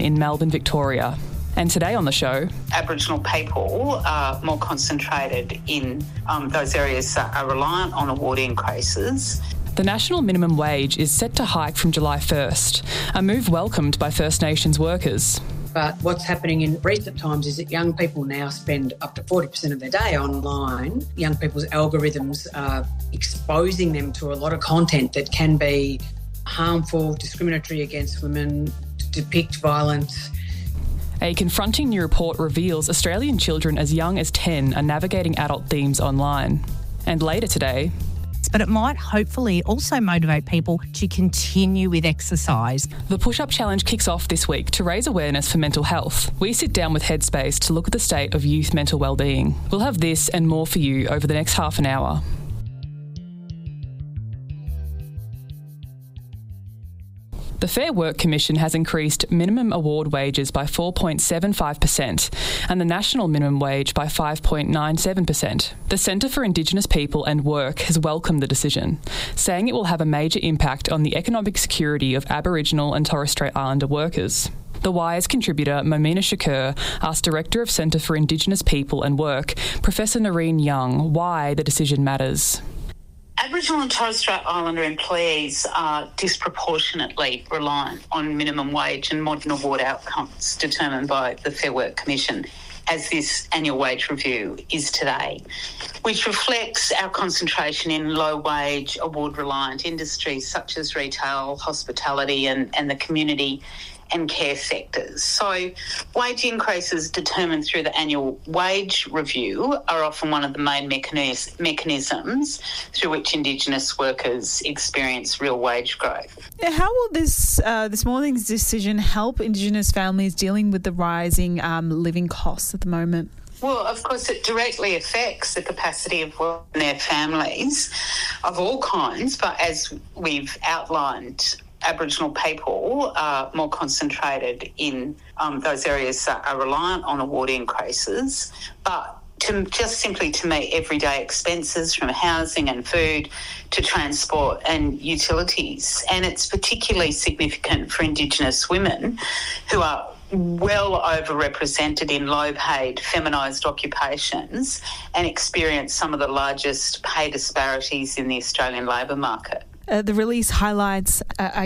in Melbourne, Victoria. And today on the show, Aboriginal people are more concentrated in those areas that are reliant on award increases. The national minimum wage is set to hike from July 1st, a move welcomed by First Nations workers. But what's happening in recent times is that young people now spend up to 40% of their day online. Young people's algorithms are exposing them to a lot of content that can be harmful, discriminatory against women, depict violence. A confronting new report reveals Australian children as young as 10 are navigating adult themes online. And later today, but it might hopefully also motivate people to continue with exercise. The Push-Up Challenge kicks off this week to raise awareness for mental health. We sit down with Headspace to look at the state of youth mental wellbeing. We'll have this and more for you over the next half an hour. The Fair Work Commission has increased minimum award wages by 4.75% and the national minimum wage by 5.97%. The Centre for Indigenous People and Work has welcomed the decision, saying it will have a major impact on the economic security of Aboriginal and Torres Strait Islander workers. The Wires contributor Momina Shakur asked Director of Centre for Indigenous People and Work, Professor Noreen Young, why the decision matters. Aboriginal and Torres Strait Islander employees are disproportionately reliant on minimum wage and modern award outcomes determined by the Fair Work Commission, as this annual wage review is today, which reflects our concentration in low-wage, award-reliant industries such as retail, hospitality and the community and care sectors. So wage increases determined through the annual wage review are often one of the main mechanisms through which Indigenous workers experience real wage growth. How will this morning's decision help Indigenous families dealing with the rising living costs at the moment? Well, of course, it directly affects the capacity of work in their families of all kinds, but as we've outlined, Aboriginal people are more concentrated in those areas that are reliant on award increases, but to meet everyday expenses from housing and food to transport and utilities. And it's particularly significant for Indigenous women who are well overrepresented in low-paid, feminised occupations and experience some of the largest pay disparities in the Australian labour market. The release highlights,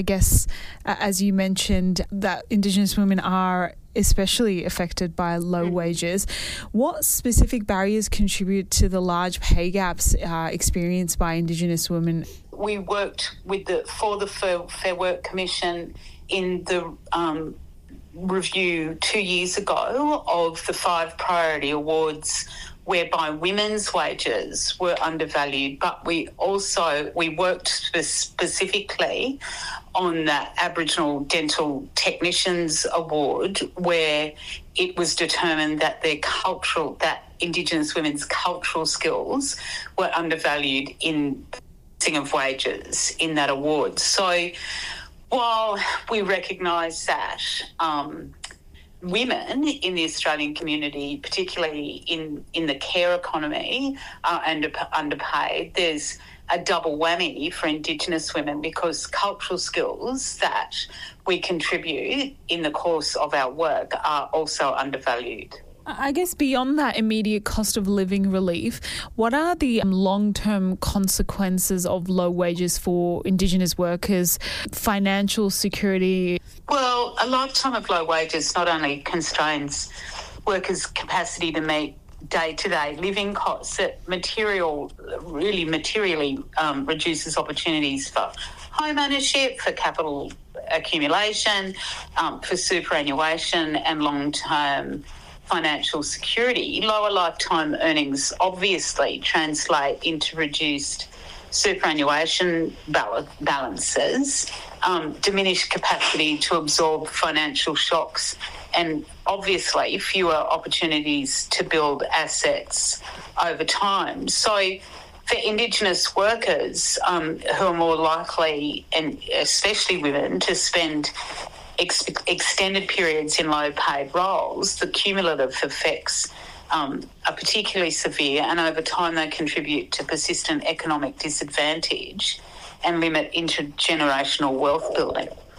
as you mentioned, that Indigenous women are especially affected by low wages. What specific barriers contribute to the large pay gaps experienced by Indigenous women? We worked for the Fair Work Commission in the review 2 years ago of the 5 priority awards whereby women's wages were undervalued, but we worked specifically on that Aboriginal Dental Technicians Award, where it was determined that Indigenous women's cultural skills were undervalued in setting of wages in that award. So while we recognise that women in the Australian community, particularly in the care economy, are underpaid, there's a double whammy for Indigenous women because cultural skills that we contribute in the course of our work are also undervalued. I guess beyond that immediate cost of living relief, what are the long-term consequences of low wages for Indigenous workers, financial security? Well, a lifetime of low wages not only constrains workers' capacity to meet day-to-day living costs, it materially reduces opportunities for home ownership, for capital accumulation, for superannuation and long-term financial security. Lower lifetime earnings obviously translate into reduced superannuation balances, diminished capacity to absorb financial shocks, and obviously fewer opportunities to build assets over time. So for Indigenous workers who are more likely, and especially women, to spend extended periods in low-paid roles, the cumulative effects are particularly severe, and over time they contribute to persistent economic disadvantage and limit intergenerational wealth building.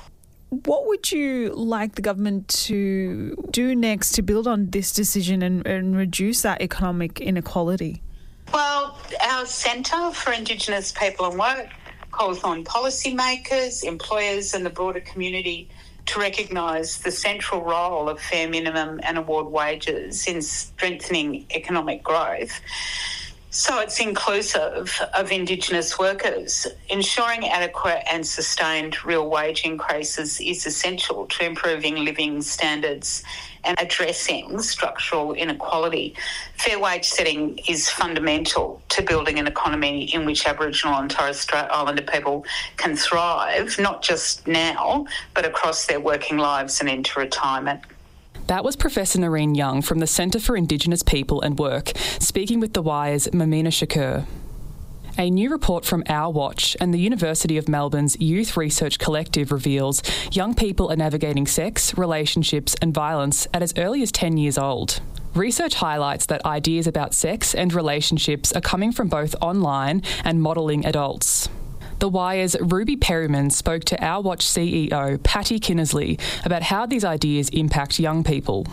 What would you like the government to do next to build on this decision and reduce that economic inequality? Well, our Centre for Indigenous People and Work calls on policymakers, employers and the broader community to recognise the central role of fair minimum and award wages in strengthening economic growth. So it's inclusive of Indigenous workers. Ensuring adequate and sustained real wage increases is essential to improving living standards and addressing structural inequality. Fair wage setting is fundamental to building an economy in which Aboriginal and Torres Strait Islander people can thrive, not just now, but across their working lives and into retirement. That was Professor Noreen Young from the Centre for Indigenous People and Work, speaking with The Wire's Mamina Shakur. A new report from Our Watch and the University of Melbourne's Youth Research Collective reveals young people are navigating sex, relationships and violence at as early as 10 years old. Research highlights that ideas about sex and relationships are coming from both online and modelling adults. The Wire's Ruby Perryman spoke to Our Watch CEO Patty Kinnersley about how these ideas impact young people.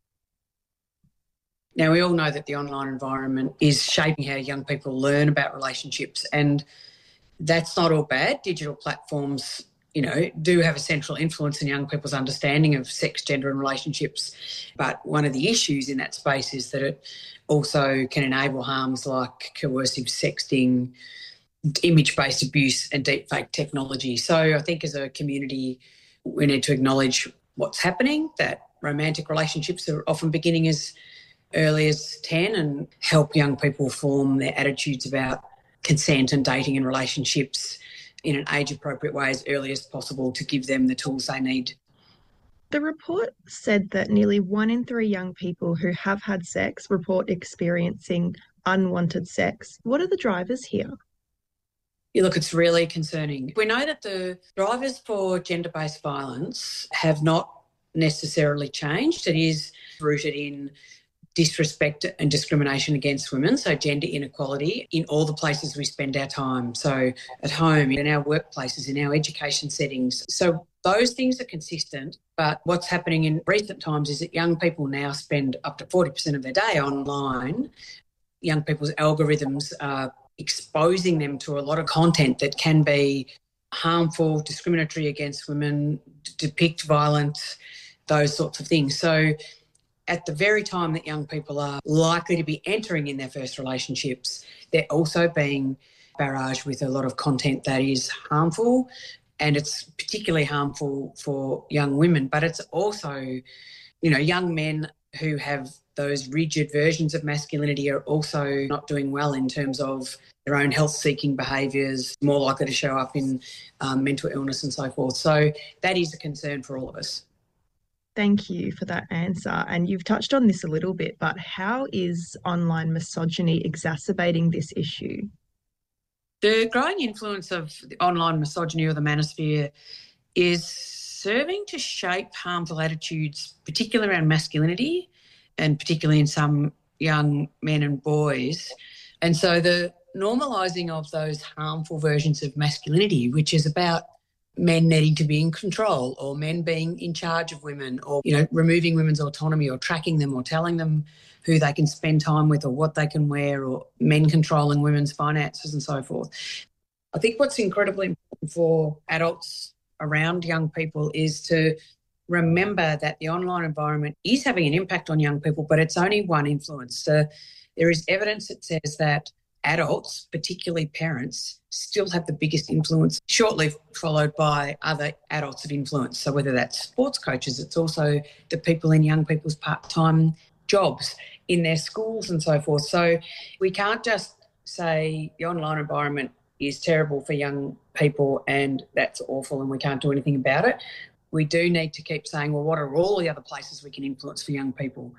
Now, we all know that the online environment is shaping how young people learn about relationships, and that's not all bad. Digital platforms, do have a central influence in young people's understanding of sex, gender and relationships. But one of the issues in that space is that it also can enable harms like coercive sexting, image-based abuse and deepfake technology. So I think as a community we need to acknowledge what's happening, that romantic relationships are often beginning as early as 10 and help young people form their attitudes about consent and dating and relationships in an age-appropriate way as early as possible to give them the tools they need. The report said that nearly 1 in 3 young people who have had sex report experiencing unwanted sex. What are the drivers here? Yeah, look, it's really concerning. We know that the drivers for gender-based violence have not necessarily changed. It is rooted in disrespect and discrimination against women, so gender inequality in all the places we spend our time, so at home, in our workplaces, in our education settings. So those things are consistent, but what's happening in recent times is that young people now spend up to 40% of their day online. Young people's algorithms are exposing them to a lot of content that can be harmful, discriminatory against women, depict violence, those sorts of things. So at the very time that young people are likely to be entering in their first relationships, they're also being barraged with a lot of content that is harmful, and it's particularly harmful for young women. But it's also, young men who have those rigid versions of masculinity are also not doing well in terms of their own health-seeking behaviours, more likely to show up in mental illness and so forth. So that is a concern for all of us. Thank you for that answer. And you've touched on this a little bit, but how is online misogyny exacerbating this issue? The growing influence of the online misogyny or the manosphere is serving to shape harmful attitudes, particularly around masculinity and particularly in some young men and boys. And so the normalising of those harmful versions of masculinity, which is about men needing to be in control or men being in charge of women or, removing women's autonomy or tracking them or telling them who they can spend time with or what they can wear, or men controlling women's finances and so forth. I think what's incredibly important for adults around young people is to remember that the online environment is having an impact on young people, but it's only one influence. So there is evidence that says that adults, particularly parents, still have the biggest influence, shortly followed by other adults of influence. So whether that's sports coaches, it's also the people in young people's part-time jobs in their schools and so forth. So we can't just say the online environment is terrible for young people and that's awful and we can't do anything about it. We do need to keep saying, well, what are all the other places we can influence for young people?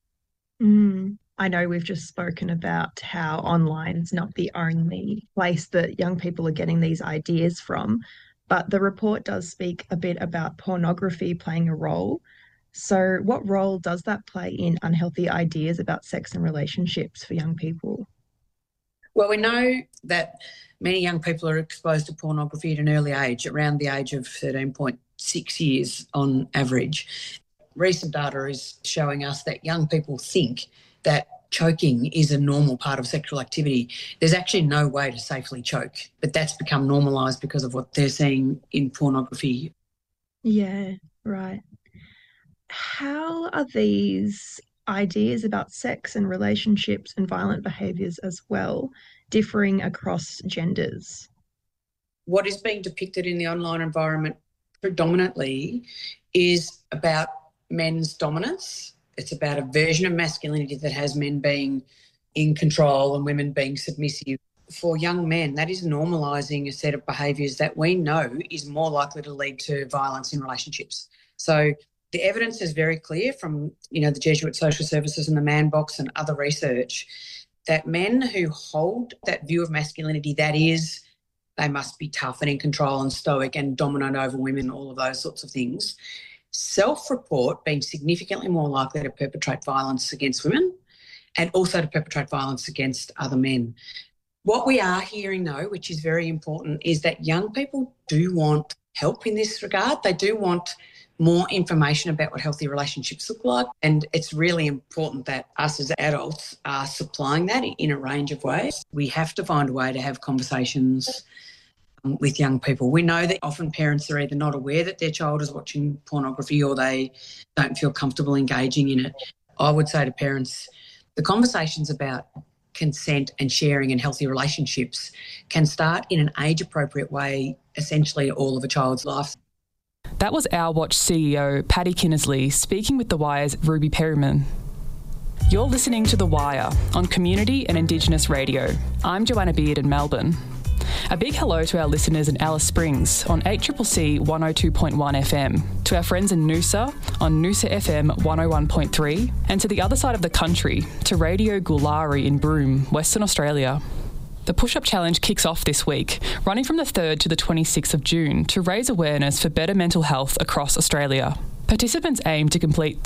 I know we've just spoken about how online's not the only place that young people are getting these ideas from, but the report does speak a bit about pornography playing a role. So what role does that play in unhealthy ideas about sex and relationships for young people? Well, we know that many young people are exposed to pornography at an early age, around the age of 13.2 6 years on average. Recent data is showing us that young people think that choking is a normal part of sexual activity. There's actually no way to safely choke, but that's become normalised because of what they're seeing in pornography. Yeah, right. How are these ideas about sex and relationships and violent behaviours as well differing across genders? What is being depicted in the online environment predominantly is about men's dominance. It's about a version of masculinity that has men being in control and women being submissive. For young men, that is normalising a set of behaviours that we know is more likely to lead to violence in relationships. So the evidence is very clear from, the Jesuit Social Services and the Man Box and other research that men who hold that view of masculinity, that is, they must be tough and in control and stoic and dominant over women, all of those sorts of things, self-report being significantly more likely to perpetrate violence against women and also to perpetrate violence against other men. What we are hearing, though, which is very important, is that young people do want help in this regard. They do want more information about what healthy relationships look like, and it's really important that us as adults are supplying that in a range of ways. We have to find a way to have conversations with young people. We know that often parents are either not aware that their child is watching pornography or they don't feel comfortable engaging in it. I would say to parents, the conversations about consent and sharing and healthy relationships can start in an age-appropriate way, essentially all of a child's life. That was Our Watch CEO Paddy Kinnersley speaking with The Wire's Ruby Perryman. You're listening to The Wire on Community and Indigenous Radio. I'm Joanna Beard in Melbourne. A big hello to our listeners in Alice Springs on 8CCC 102.1 FM, to our friends in Noosa on Noosa FM 101.3, and to the other side of the country, to Radio Gulari in Broome, Western Australia. The Push-Up Challenge kicks off this week, running from the 3rd to the 26th of June to raise awareness for better mental health across Australia. Participants aim to complete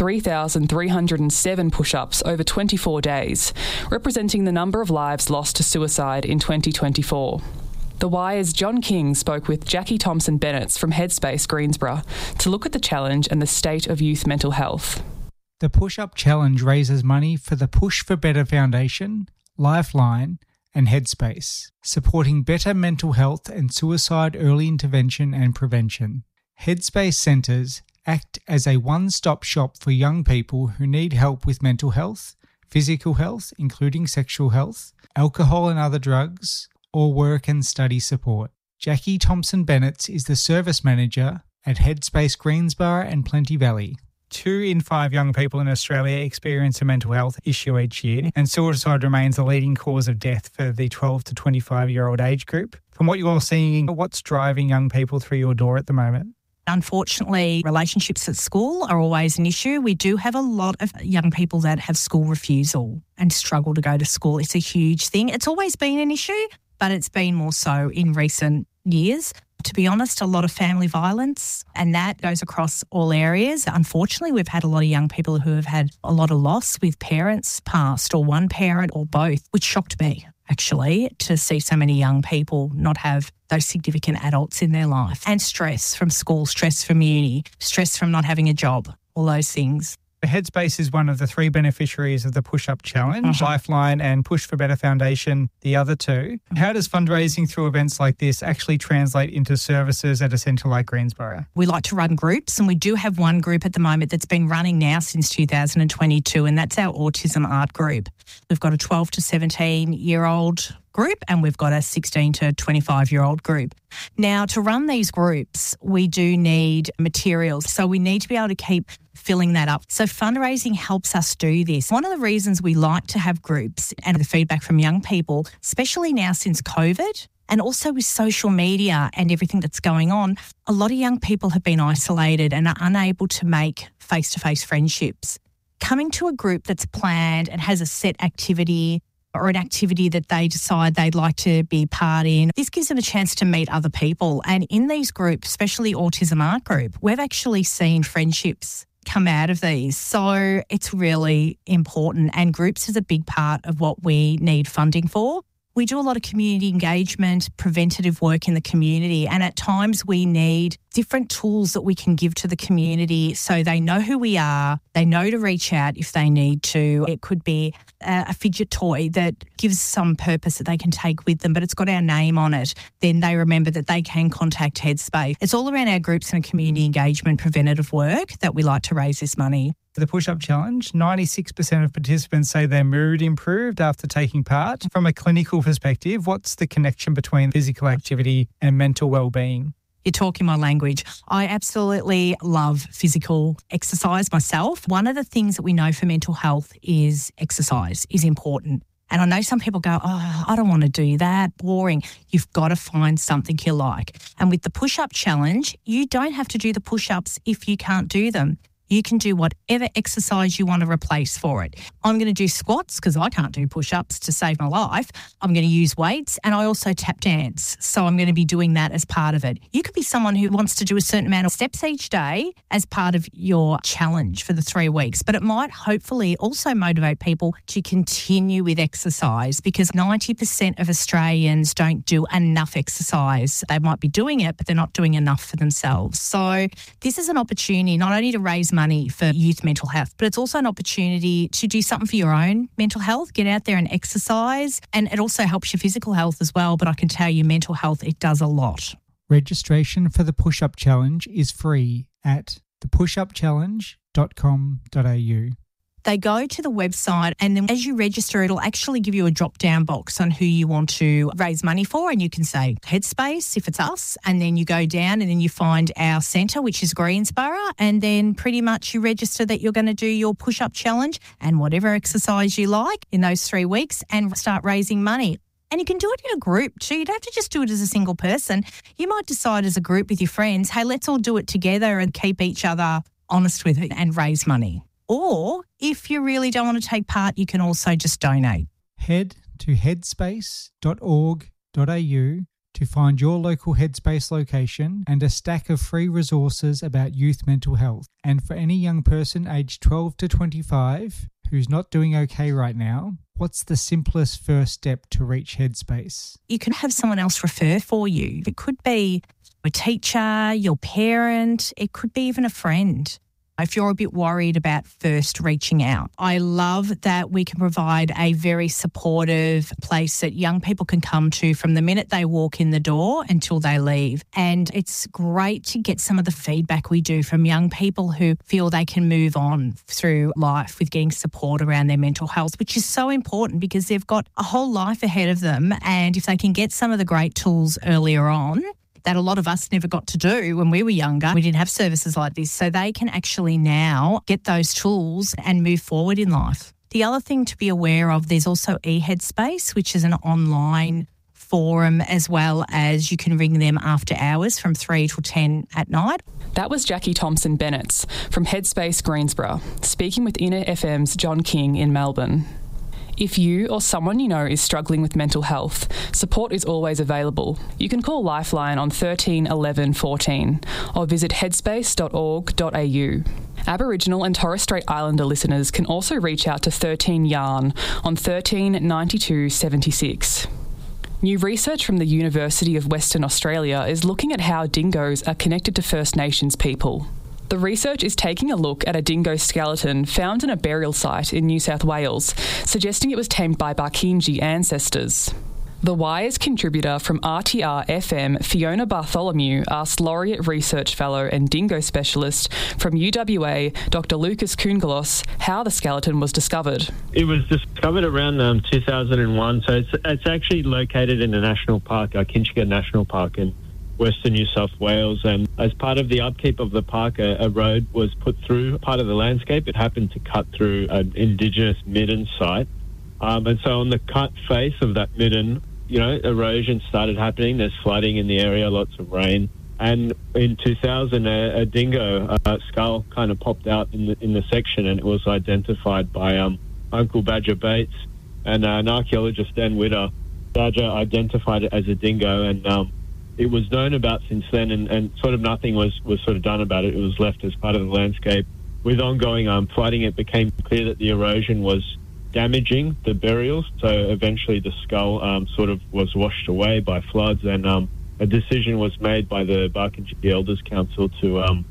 3,307 push-ups over 24 days, representing the number of lives lost to suicide in 2024. The Wire's John King spoke with Jackie Thompson-Bennett from Headspace Greensborough to look at the challenge and the state of youth mental health. The Push-Up Challenge raises money for the Push for Better Foundation, Lifeline and Headspace, supporting better mental health and suicide early intervention and prevention. Headspace centres act as a one-stop shop for young people who need help with mental health, physical health, including sexual health, alcohol and other drugs, or work and study support. Jackie Thompson-Bennett is the service manager at Headspace Greensborough and Plenty Valley. 2 in 5 young people in Australia experience a mental health issue each year, and suicide remains a leading cause of death for the 12 to 25-year-old age group. From what you're seeing, what's driving young people through your door at the moment? Unfortunately, relationships at school are always an issue. We do have a lot of young people that have school refusal and struggle to go to school. It's a huge thing. It's always been an issue, but it's been more so in recent years. To be honest, a lot of family violence, and that goes across all areas. Unfortunately, we've had a lot of young people who have had a lot of loss with parents passed, or one parent or both, which shocked me, actually, to see so many young people not have those significant adults in their life. And stress from school, stress from uni, stress from not having a job, all those things. Headspace is one of the 3 beneficiaries of the Push-Up Challenge, Lifeline and Push for Better Foundation, the other 2. How does fundraising through events like this actually translate into services at a centre like Greensborough? We like to run groups, and we do have one group at the moment that's been running now since 2022, and that's our Autism Art Group. We've got a 12 to 17-year-old group, and we've got a 16 to 25-year-old group. Now, to run these groups, we do need materials, so we need to be able to keep filling that up. So fundraising helps us do this. One of the reasons we like to have groups and the feedback from young people, especially now since COVID, and also with social media and everything that's going on, a lot of young people have been isolated and are unable to make face-to-face friendships. Coming to a group that's planned and has a set activity or an activity that they decide they'd like to be part in, this gives them a chance to meet other people. And in these groups, especially Autism Art Group, we've actually seen friendships come out of these. So it's really important, and groups is a big part of what we need funding for. We do a lot of community engagement, preventative work in the community, and at times we need different tools that we can give to the community so they know who we are, they know to reach out if they need to. It could be a fidget toy that gives some purpose that they can take with them, but it's got our name on it. Then they remember that they can contact Headspace. It's all around our groups and community engagement preventative work that we like to raise this money. For the push-up challenge, 96% of participants say their mood improved after taking part. From a clinical perspective, what's the connection between physical activity and mental well-being? You're talking my language. I absolutely love physical exercise myself. One of the things that we know for mental health is exercise is important. And I know some people go, oh, I don't want to do that, boring. You've got to find something you like. And with the push-up challenge, you don't have to do the push-ups if you can't do them. You can do whatever exercise you want to replace for it. I'm going to do squats because I can't do push-ups to save my life. I'm going to use weights and I also tap dance. So I'm going to be doing that as part of it. You could be someone who wants to do a certain amount of steps each day as part of your challenge for the 3 weeks. But it might hopefully also motivate people to continue with exercise because 90% of Australians don't do enough exercise. They might be doing it, but they're not doing enough for themselves. So this is an opportunity not only to raise money for youth mental health, but it's also an opportunity to do something for your own mental health, get out there and exercise, and it also helps your physical health as well, but I can tell you mental health, it does a lot. Registration for the Push-Up Challenge is free at thepushupchallenge.com.au. They go to the website and then as you register, it'll actually give you a drop-down box on who you want to raise money for, and you can say Headspace if it's us, and then you go down and then you find our centre, which is Greensborough, and then pretty much you register that you're going to do your push-up challenge and whatever exercise you like in those 3 weeks and start raising money. And you can do it in a group too. You don't have to just do it as a single person. You might decide as a group with your friends, hey, let's all do it together and keep each other honest with it and raise money. Or if you really don't want to take part, you can also just donate. Head to headspace.org.au to find your local Headspace location and a stack of free resources about youth mental health. And for any young person aged 12 to 25 who's not doing okay right now, what's the simplest first step to reach Headspace? You can have someone else refer for you. It could be a teacher, your parent, it could be even a friend. If you're a bit worried about first reaching out, I love that we can provide a very supportive place that young people can come to from the minute they walk in the door until they leave. And it's great to get some of the feedback we do from young people who feel they can move on through life with getting support around their mental health, which is so important because they've got a whole life ahead of them. And if they can get some of the great tools earlier on, that a lot of us never got to do when we were younger. We didn't have services like this. So they can actually now get those tools and move forward in life. The other thing to be aware of, there's also eHeadspace, which is an online forum, as well as you can ring them after hours from 3 till 10 at night. That was Jackie Thompson-Bennett from Headspace Greensborough, speaking with Inner FM's John King in Melbourne. If you or someone you know is struggling with mental health, support is always available. You can call Lifeline on 13 11 14 or visit headspace.org.au. Aboriginal and Torres Strait Islander listeners can also reach out to 13 Yarn on 13 92 76. New research from the University of Western Australia is looking at how dingoes are connected to First Nations people. The research is taking a look at a dingo skeleton found in a burial site in New South Wales, suggesting it was tamed by Barkindji ancestors. The Wires contributor from RTR-FM, Fiona Bartholomew, asked Laureate Research Fellow and dingo specialist from UWA, Dr. Lucas Koungalos, how the skeleton was discovered. It was discovered around 2001, so it's actually located in the national park, Kinchega National Park in Western New South Wales, and as part of the upkeep of the park, a road was put through part of the landscape. It happened to cut through an Indigenous midden site, and so on the cut face of that midden, erosion started happening. There's flooding in the area, lots of rain, and in 2000, a dingo skull kind of popped out in the section, and it was identified by Uncle Badger Bates and an archaeologist, Dan Witter. Badger identified it as a dingo, and it was known about since then, and sort of nothing was sort of done about it. It was left as part of the landscape. With ongoing flooding, it became clear that the erosion was damaging the burials, so eventually the skull sort of was washed away by floods, and a decision was made by the Barkindji Elders Council to,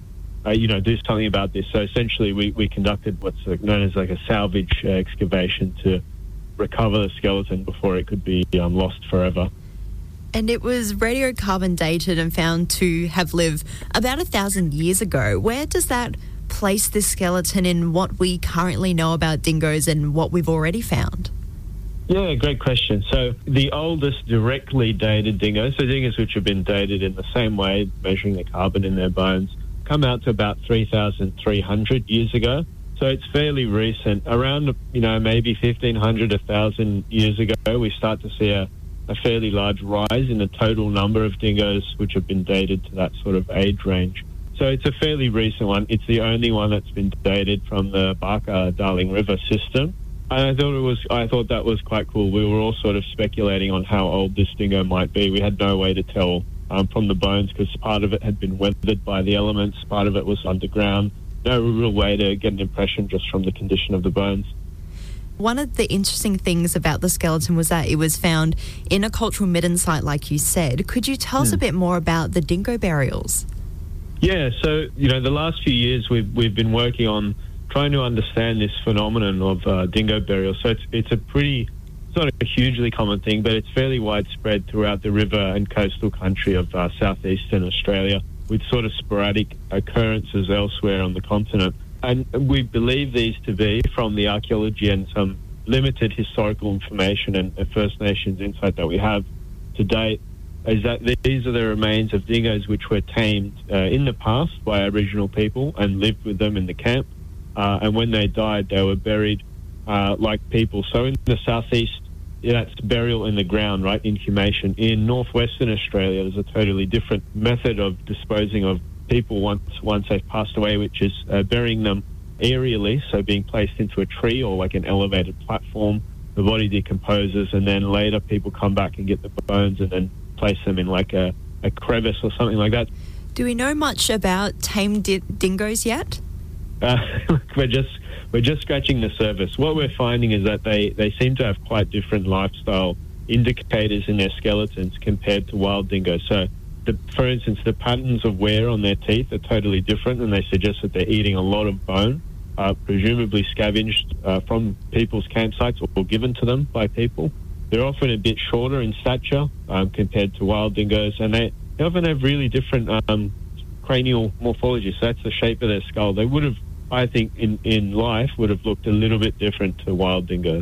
do something about this. So essentially, we conducted what's known as like a salvage excavation to recover the skeleton before it could be lost forever. And it was radiocarbon dated and found to have lived about 1,000 years ago. Where does that place this skeleton in what we currently know about dingoes and what we've already found? Yeah, great question. So the oldest directly dated dingoes, so dingoes which have been dated in the same way, measuring the carbon in their bones, come out to about 3,300 years ago. So it's fairly recent. Around, maybe 1,500, 1,000 years ago, we start to see a fairly large rise in the total number of dingoes which have been dated to that sort of age range. So it's a fairly recent one. It's the only one that's been dated from the Barker-Darling River system. And I thought that was quite cool. We were all sort of speculating on how old this dingo might be. We had no way to tell from the bones because part of it had been weathered by the elements, part of it was underground. No real way to get an impression just from the condition of the bones. One of the interesting things about the skeleton was that it was found in a cultural midden site, like you said. Could you tell us a bit more about the dingo burials? Yeah, so, the last few years we've been working on trying to understand this phenomenon of dingo burials. So it's not a hugely common thing, but it's fairly widespread throughout the river and coastal country of southeastern Australia, with sort of sporadic occurrences elsewhere on the continent. And we believe these to be, from the archaeology and some limited historical information and First Nations insight that we have to date, is that these are the remains of dingoes which were tamed in the past by Aboriginal people and lived with them in the camp. And when they died, they were buried like people. So in the southeast, that's burial in the ground, right, inhumation. In northwestern Australia, there's a totally different method of disposing of people once they've passed away, which is burying them aerially, so being placed into a tree or like an elevated platform. The body decomposes, and then later people come back and get the bones and then place them in like a crevice or something like that. Do we know much about tamed dingoes yet? We're just scratching the surface. What we're finding is that they seem to have quite different lifestyle indicators in their skeletons compared to wild dingoes. So, for instance, the patterns of wear on their teeth are totally different, and they suggest that they're eating a lot of bone, presumably scavenged from people's campsites or given to them by people. They're often a bit shorter in stature compared to wild dingoes, and they often have really different cranial morphology. So that's the shape of their skull. They would have, I think, in life, would have looked a little bit different to wild dingoes.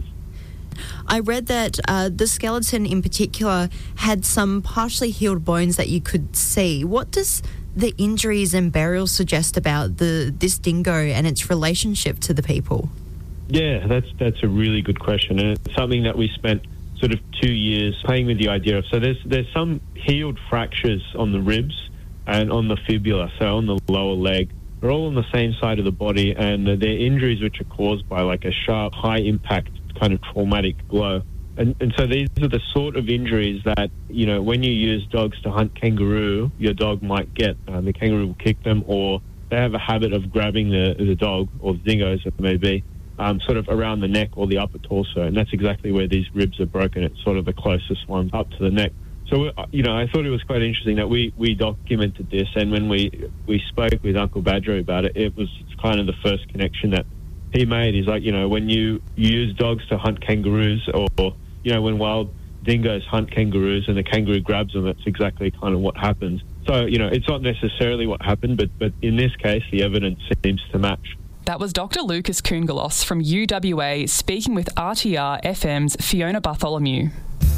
I read that the skeleton in particular had some partially healed bones that you could see. What does the injuries and burials suggest about this dingo and its relationship to the people? Yeah, that's a really good question, and it's something that we spent sort of 2 years playing with the idea of. So there's some healed fractures on the ribs and on the fibula, so on the lower leg. They're all on the same side of the body, and they're injuries which are caused by like a sharp, high-impact kind of traumatic blow. And so these are the sort of injuries that, when you use dogs to hunt kangaroo, your dog might get. The kangaroo will kick them, or they have a habit of grabbing the dog, or the dingo as it may be, sort of around the neck or the upper torso. And that's exactly where these ribs are broken. It's sort of the closest one up to the neck. So, I thought it was quite interesting that we documented this, and when we spoke with Uncle Badger about it, it was kind of the first connection that he made. He's like, when you use dogs to hunt kangaroos, or, when wild dingoes hunt kangaroos and the kangaroo grabs them, that's exactly kind of what happens. So, it's not necessarily what happened, but in this case, the evidence seems to match. That was Dr. Lucas Koongalos from UWA speaking with RTR FM's Fiona Bartholomew.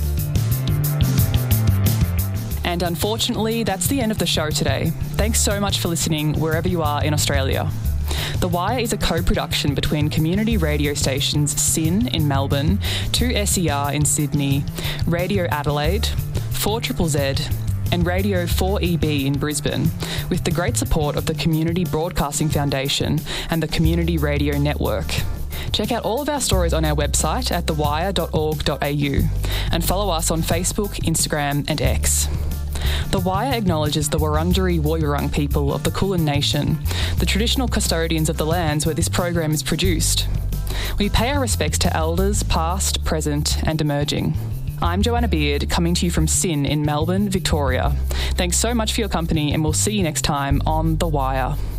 And unfortunately, that's the end of the show today. Thanks so much for listening wherever you are in Australia. The Wire is a co-production between community radio stations SYN in Melbourne, 2SER in Sydney, Radio Adelaide, 4ZZZ, and Radio 4EB in Brisbane, with the great support of the Community Broadcasting Foundation and the Community Radio Network. Check out all of our stories on our website at thewire.org.au and follow us on Facebook, Instagram and X. The Wire acknowledges the Wurundjeri Woiwurrung people of the Kulin Nation, the traditional custodians of the lands where this program is produced. We pay our respects to elders past, present and emerging. I'm Joanna Beard, coming to you from SYN in Melbourne, Victoria. Thanks so much for your company, and we'll see you next time on The Wire.